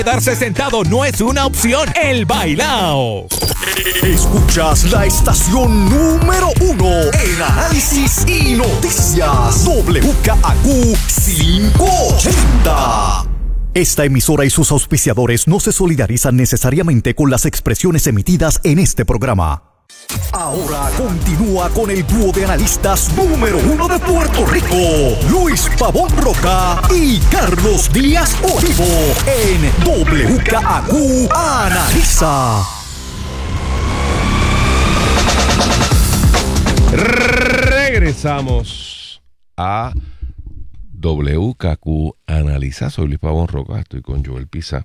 Quedarse sentado no es una opción. El bailao. Escuchas la estación número 1 en análisis y noticias. WKAQ 580. Esta emisora y sus auspiciadores no se solidarizan necesariamente con las expresiones emitidas en este programa. Ahora continúa con el dúo de analistas número 1 de Puerto Rico, Luis Pavón Roca y Carlos Díaz Olivo, en WKAQ Analiza. Regresamos a WKAQ Analiza. Soy Luis Pavón Roca, estoy con Joel Pizá.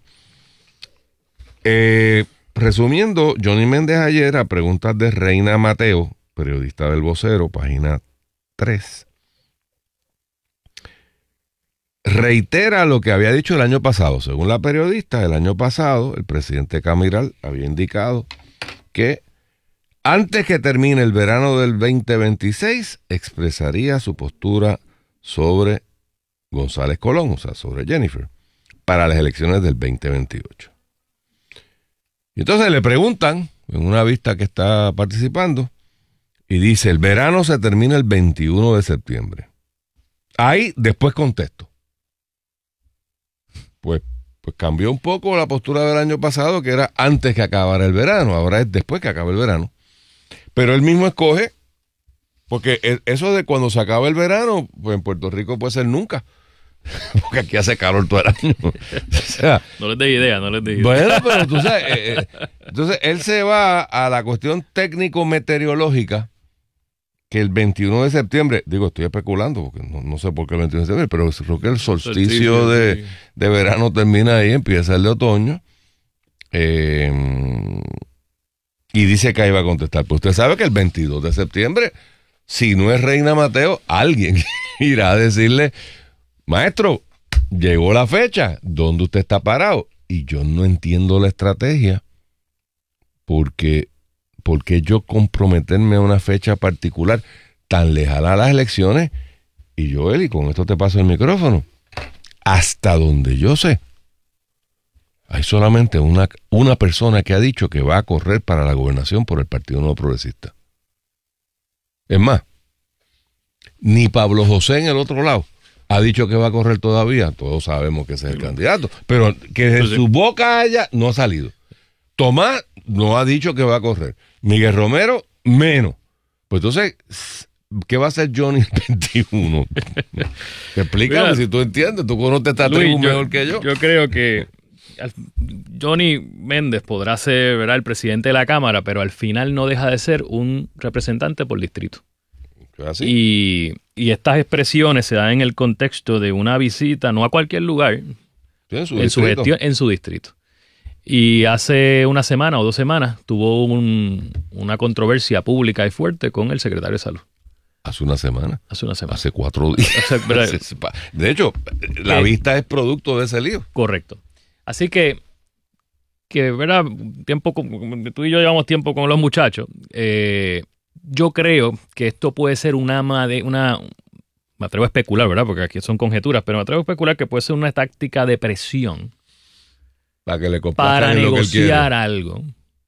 Resumiendo, Johnny Méndez ayer, a preguntas de Reina Mateo, periodista del Vocero, página 3, reitera lo que había dicho el año pasado. Según la periodista, el año pasado el presidente Camiral había indicado que antes que termine el verano del 2026 expresaría su postura sobre González Colón, o sea, sobre Jennifer, para las elecciones del 2028. Y entonces le preguntan, en una vista que está participando, y dice, el verano se termina el 21 de septiembre. Ahí después contesto. Pues cambió un poco la postura del año pasado, que era antes que acabara el verano, ahora es después que acabe el verano. Pero él mismo escoge, porque eso de cuando se acaba el verano, pues en Puerto Rico puede ser nunca. Porque aquí hace calor todo el año. O sea, no les dé idea. Bueno, pero tú sabes, entonces él se va a la cuestión técnico-meteorológica, que el 21 de septiembre, digo, estoy especulando, porque no sé por qué el 21 de septiembre, pero creo que el solsticio de verano termina ahí, empieza el de otoño, y dice que ahí va a contestar. Pues usted sabe que el 22 de septiembre, si no es Reina Mateo, alguien irá a decirle, maestro, llegó la fecha, ¿dónde usted está parado? Y yo no entiendo la estrategia, porque yo comprometerme a una fecha particular tan lejana a las elecciones. Y Joel, y con esto te paso el micrófono, hasta donde yo sé, hay solamente una persona que ha dicho que va a correr para la gobernación por el Partido Nuevo Progresista. Es más, ni Pablo José en el otro lado ha dicho que va a correr todavía. Todos sabemos que ese es el candidato, pero que de su boca no ha salido. Tomás no ha dicho que va a correr. Miguel Romero, menos. Pues entonces, ¿qué va a hacer Johnny el 21? Explícame. Mira, si tú entiendes, tú conoces esta tribu mejor que yo. Yo creo que Johnny Méndez podrá ser, ¿verdad?, el presidente de la Cámara, pero al final no deja de ser un representante por distrito. ¿Así? Y estas expresiones se dan en el contexto de una visita, no a cualquier lugar, en su gestión, en su distrito. Y hace una semana o 2 semanas tuvo una controversia pública y fuerte con el secretario de Salud. ¿Hace una semana? Hace 4 días. De hecho, la vista es producto de ese lío. Correcto. Así que ¿verdad? Tú y yo llevamos tiempo con los muchachos. Yo creo que esto puede ser me atrevo a especular, ¿verdad? Porque aquí son conjeturas, pero me atrevo a especular que puede ser una táctica de presión para negociar algo.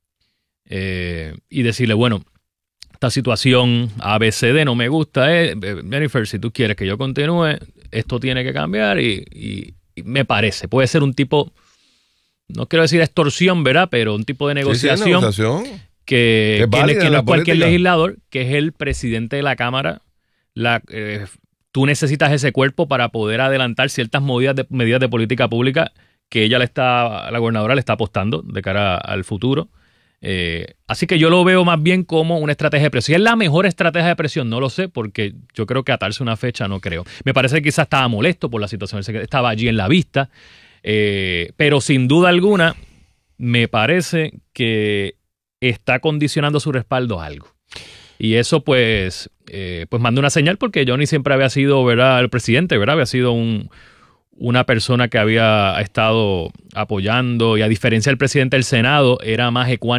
Y decirle, bueno, esta situación ABCD no me gusta, Jennifer, si tú quieres que yo continúe, esto tiene que cambiar y me parece, puede ser un tipo, no quiero decir extorsión, ¿verdad? Pero un tipo de negociación. Que no es cualquier legislador, que es el presidente de la Cámara. Tú necesitas ese cuerpo para poder adelantar ciertas medidas de política pública que la gobernadora le está apostando de cara al futuro. Así que yo lo veo más bien como una estrategia de presión. ¿Es la mejor estrategia de presión? No lo sé, porque yo creo que atarse una fecha no creo. Me parece que quizás estaba molesto por la situación, estaba allí en la vista, pero sin duda alguna me parece que está condicionando su respaldo a algo. Y eso pues manda una señal, porque Johnny siempre había sido, ¿verdad?, el presidente, ¿verdad? Había sido una persona que había estado apoyando, y a diferencia del presidente del Senado, era más ecuánime